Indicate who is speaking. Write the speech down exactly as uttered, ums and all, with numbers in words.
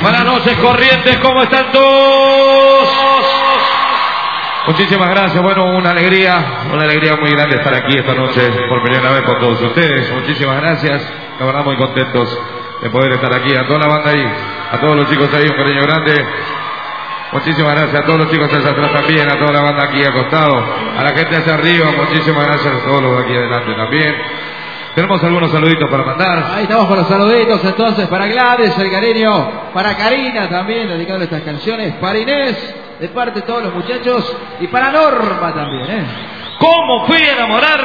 Speaker 1: Buenas noches, Corrientes, ¿cómo están todos? Muchísimas gracias, bueno, una alegría, una alegría muy grande estar aquí esta noche por primera vez con todos ustedes. Muchísimas gracias, la verdad muy contentos de poder estar aquí. A toda la banda ahí, a todos los chicos ahí, un cariño grande. Muchísimas gracias a todos los chicos hacia atrás también, a toda la banda aquí acostado, a la gente hacia arriba, muchísimas gracias a todos los de aquí adelante también. Tenemos algunos saluditos para mandar.
Speaker 2: Ahí estamos con los saluditos entonces para Gladys, el cariño, para Karina también, dedicándole estas canciones, para Inés, de parte de todos los muchachos, y para Norma también, ¿eh?
Speaker 1: ¿Cómo fui a enamorar